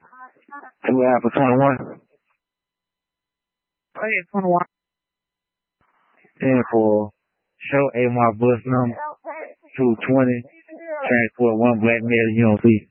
2 Alpha 21. Oh, yeah, 21. And for show A my bus number 220, transport 1 black male UMP.